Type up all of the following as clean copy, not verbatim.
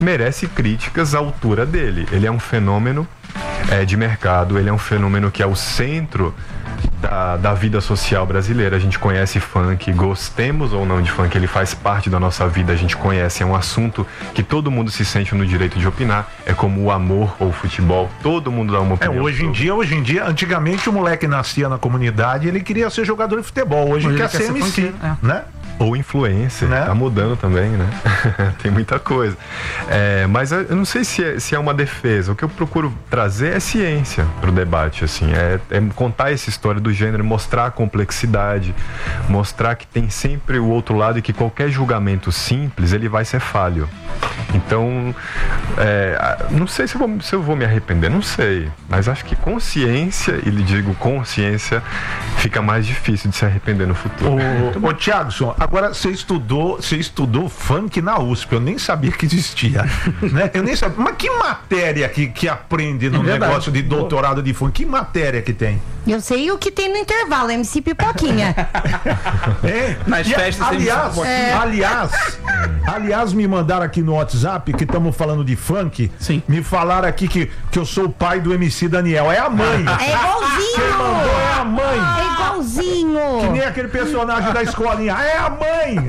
merece críticas à altura dele. Ele é um fenômeno de mercado, ele é um fenômeno que é o centro da vida social brasileira. A gente conhece funk, gostemos ou não de funk, ele faz parte da nossa vida, a gente conhece, é um assunto que todo mundo se sente no direito de opinar, é como o amor ou o futebol, todo mundo dá uma opinião. Hoje em dia, antigamente o moleque nascia na comunidade, ele queria ser jogador de futebol, hoje ele quer ser MC, né? Ou influencer, né? Tá mudando também, né? Tem muita coisa. Mas eu não sei se é uma defesa. O que eu procuro trazer é ciência pro debate, assim. É contar essa história do gênero, mostrar a complexidade, mostrar que tem sempre o outro lado e que qualquer julgamento simples, ele vai ser falho. Então, não sei se eu vou me arrepender, não sei. Mas acho que consciência, e lhe digo consciência, fica mais difícil de se arrepender no futuro. Ô Thiagson, agora você estudou funk na USP, eu nem sabia que existia, né? Eu nem sabia. Mas que matéria que aprende no negócio de doutorado de funk? Que matéria que tem? Eu sei o que tem no intervalo, MC Pipoquinha. Nas festas. Aliás, me mandaram aqui no WhatsApp que estamos falando de funk. Sim. Me falaram aqui que eu sou o pai do MC Daniel. É a mãe. É igualzinho. Quem mandou é a mãe. É igualzinho. Que nem aquele personagem da escolinha. É a mãe.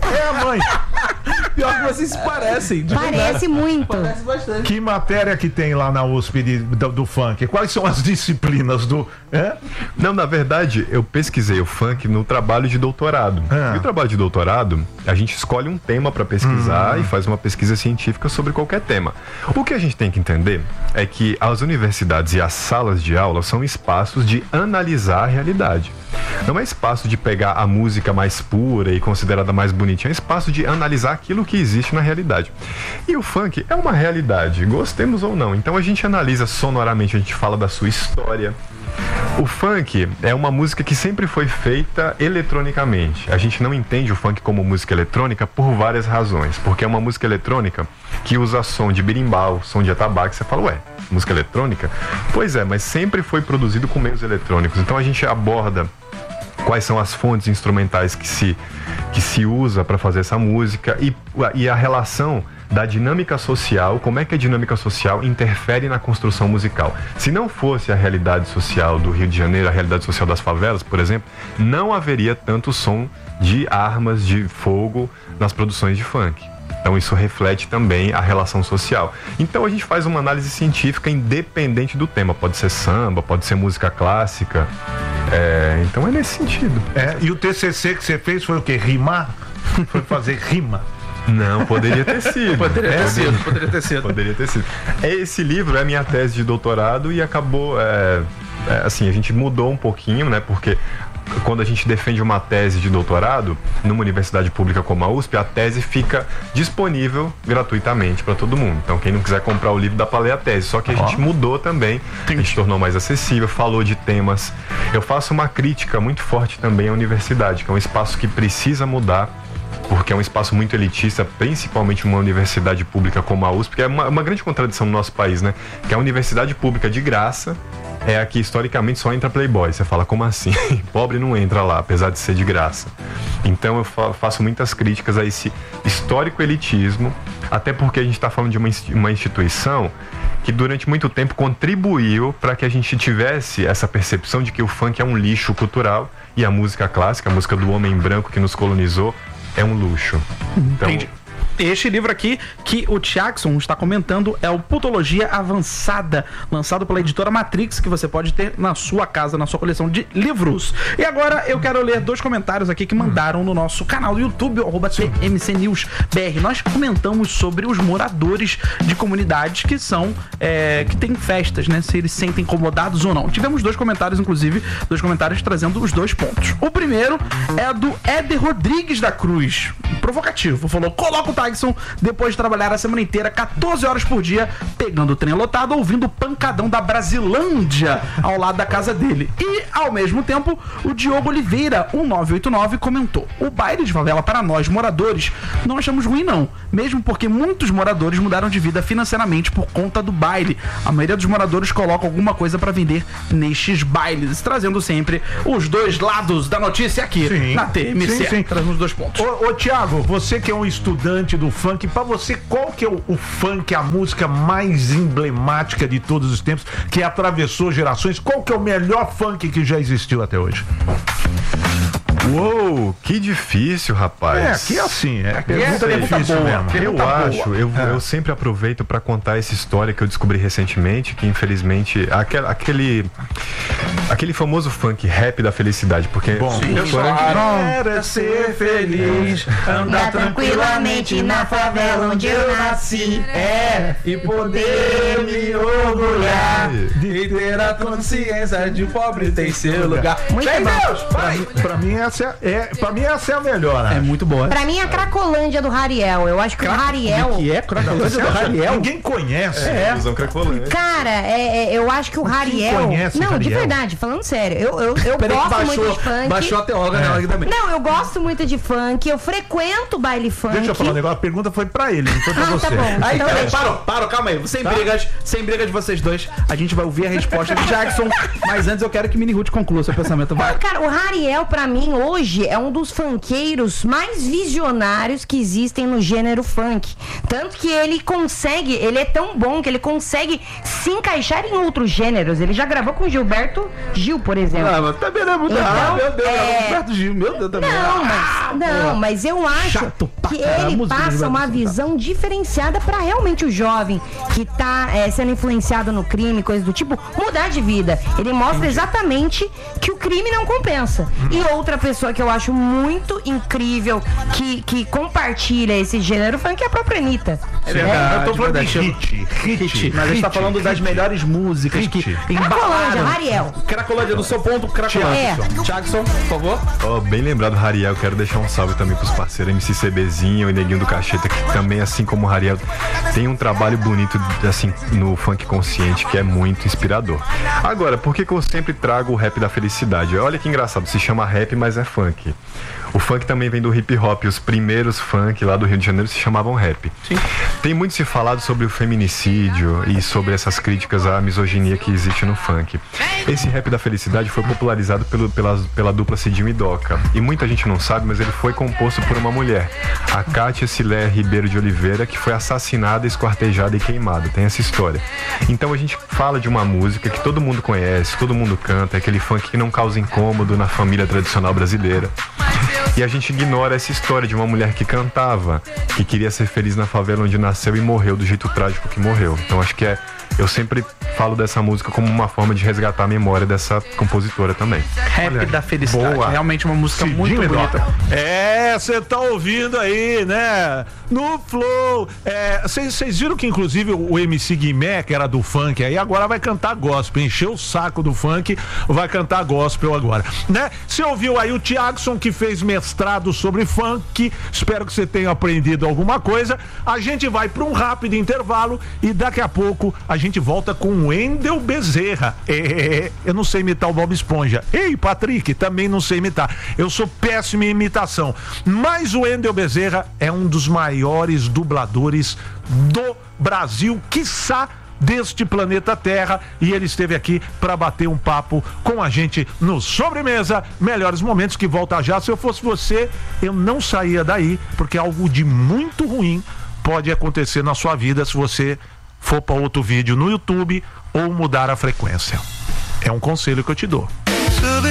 Pior que vocês se parecem. Parece muito. Parece bastante. Que matéria que tem lá na USP do funk? Quais são as disciplinas do... Não, na verdade, eu pesquisei o funk no trabalho de doutorado. E o trabalho de doutorado, a gente escolhe um tema para pesquisar e faz uma pesquisa científica sobre qualquer tema. O que a gente tem que entender é que as universidades e as salas de aula são espaços de analisar a realidade. Não é espaço de pegar a música mais pura e considerada mais bonitinha, é espaço de analisar aquilo que existe na realidade. E o funk é uma realidade, gostemos ou não. Então a gente analisa sonoramente, a gente fala da sua história. O funk é uma música que sempre foi feita eletronicamente. A gente não entende o funk como música eletrônica por várias razões. Porque é uma música eletrônica que usa som de berimbau, som de atabaque. Você fala, música eletrônica? Pois é, mas sempre foi produzido com meios eletrônicos. Então a gente aborda quais são as fontes instrumentais que se usa para fazer essa música e a relação da dinâmica social, como é que a dinâmica social interfere na construção musical. Se não fosse a realidade social do Rio de Janeiro, a realidade social das favelas, por exemplo, não haveria tanto som de armas de fogo nas produções de funk. Então isso reflete também a relação social. Então a gente faz uma análise científica independente do tema. Pode ser samba, pode ser música clássica. Então é nesse sentido. E o TCC que você fez foi o quê? Rimar? Foi fazer rima? Não, poderia ter sido. Poderia ter sido. Esse livro é minha tese de doutorado e acabou, assim, a gente mudou um pouquinho, né? Porque quando a gente defende uma tese de doutorado numa universidade pública como a USP, a tese fica disponível gratuitamente para todo mundo. Então quem não quiser comprar o livro dá para ler a tese. Só que a gente mudou também, a gente tornou mais acessível, falou de temas. Eu faço uma crítica muito forte também à universidade, que é um espaço que precisa mudar, porque é um espaço muito elitista, principalmente uma universidade pública como a USP, que é uma grande contradição no nosso país, né? Que a universidade pública de graça é a que historicamente só entra playboy. Você fala, como assim? Pobre não entra lá, apesar de ser de graça. Então eu faço muitas críticas a esse histórico elitismo, até porque a gente está falando de uma instituição que durante muito tempo contribuiu para que a gente tivesse essa percepção de que o funk é um lixo cultural e a música clássica, a música do homem branco que nos colonizou, é um luxo. Então, entendi. Este livro aqui que o Thiagson está comentando é o Putologia Avançada, lançado pela editora Matrix, que você pode ter na sua casa, na sua coleção de livros. E agora eu quero ler 2 comentários aqui que mandaram no nosso canal do YouTube, @TMCNewsBR. Nós comentamos sobre os moradores de comunidades que são, que tem festas, né? Se eles se sentem incomodados ou não. Tivemos 2 comentários, inclusive, 2 comentários trazendo os 2 pontos. O primeiro é do Éder Rodrigues da Cruz. Provocativo. Falou, coloca o Tyson depois de trabalhar a semana inteira, 14 horas por dia, pegando o trem lotado, ouvindo o pancadão da Brasilândia ao lado da casa dele. E, ao mesmo tempo, o Diogo Oliveira, 1989, comentou: o baile de favela para nós, moradores, não achamos ruim não, mesmo porque muitos moradores mudaram de vida financeiramente por conta do baile. A maioria dos moradores coloca alguma coisa para vender nestes bailes, trazendo sempre os 2 lados da notícia aqui na TMC. Sim. Trazendo os 2 pontos. Ô Thiago, Tiago, você que é um estudante do funk, pra você, qual que é o funk, a música mais emblemática de todos os tempos, que atravessou gerações? Qual que é o melhor funk que já existiu até hoje? Uou, que difícil, rapaz. Aqui é assim, pergunta difícil boa. mesmo. Eu sempre aproveito pra contar essa história que eu descobri recentemente, que infelizmente aquele famoso funk rap da felicidade, porque Bom, o funk Era ser feliz, andar tranquilamente na favela onde eu nasci, e poder me orgulhar de ter a consciência de pobre tem seu lugar. Muito Vem, bom. Deus, vai! Pra mim essa é a melhor, né? É muito boa. Pra mim, a Cracolândia do Rariel. Eu acho que o Rariel... Que é? Cracolândia do Rariel? Ninguém conhece. ilusão cracolante. Cara, eu acho que o Rariel... conhece Não, de Rariel? verdade, falando sério. Eu Peraí que gosto muito de funk. baixou a teóloga nela aqui também. Não, eu gosto muito de funk. Eu frequento baile funk. Deixa eu falar um negócio, a pergunta foi pra ele, não foi pra você. Tá bom. Aí, Então peraí, deixa. parou, calma aí. Sem brigas de vocês dois. A gente vai ouvir a resposta de Jackson. Mas antes eu quero que Mini Ruth conclua seu pensamento. Vai. Não, cara, o Rariel, pra mim, hoje, é um dos funkeiros mais visionários que existem no gênero funk. Tanto que ele é tão bom que ele consegue se encaixar em outros gêneros. Ele já gravou com Gilberto Gil, por exemplo. Ah, mas também não é muito Então, raro. Meu Deus, é- Roberto Gil, meu Deus também. Mas eu acho Chato pra que caramba, ele música de passa uma Gilberto Gil, visão diferenciada pra realmente o jovem que tá sendo influenciado no crime, coisa do tipo, mudar de vida. Ele mostra exatamente que o crime não compensa. E outra pessoa que eu acho muito incrível que compartilha esse gênero funk é a própria Anitta. É verdade, Eu tô falando de verdade. hit. Mas a gente tá falando das melhores músicas que Cracolândia, embalaram. Rariel. Cracolândia, do seu ponto, Cracolândia. Jackson, por favor. Ó, bem lembrado, Rariel, quero deixar um salve também pros parceiros MC CBzinho e Neguinho do Cacheta, que também, assim como o Rariel, tem um trabalho bonito, assim, no funk consciente, que é muito inspirador. Agora, por que eu sempre trago o rap da felicidade? Olha que engraçado, se chama rap, mas é funk. O funk também vem do hip hop, os primeiros funk lá do Rio de Janeiro se chamavam rap. Sim. Tem muito se falado sobre o feminicídio e sobre essas críticas à misoginia que existe no funk. Esse rap da felicidade foi popularizado pela dupla Cidinho e Doca. E muita gente não sabe, mas ele foi composto por uma mulher, a Kátia Cilé Ribeiro de Oliveira, que foi assassinada, esquartejada e queimada. Tem essa história. Então a gente fala de uma música que todo mundo conhece, todo mundo canta, é aquele funk que não causa incômodo na família tradicional brasileira. E a gente ignora essa história de uma mulher que cantava, que queria ser feliz na favela onde nasceu e morreu do jeito trágico que morreu. Então acho que eu sempre falo dessa música como uma forma de resgatar a memória dessa compositora também. Rap da felicidade. boa. Realmente uma música muito Cidinho e bonita. Doca. Você tá ouvindo aí, né? No Flow. Vocês viram que, inclusive, o MC Guimé, que era do funk, aí agora vai cantar gospel. Encheu o saco do funk, vai cantar gospel agora, né? Você ouviu aí o Tiagson, que fez mestrado sobre funk. Espero que você tenha aprendido alguma coisa. A gente vai para um rápido intervalo e daqui a pouco a gente volta com o Wendel Bezerra. Eu não sei imitar o Bob Esponja. Ei, Patrick, também não sei imitar. Eu sou péssimo em imitação. Mas o Wendel Bezerra é um dos maiores dubladores do Brasil, quiçá deste planeta Terra, e ele esteve aqui para bater um papo com a gente no Sobremesa. Melhores momentos, que volta já. Se eu fosse você, eu não saía daí, porque algo de muito ruim pode acontecer na sua vida se você for para outro vídeo no YouTube ou mudar a frequência. É um conselho que eu te dou.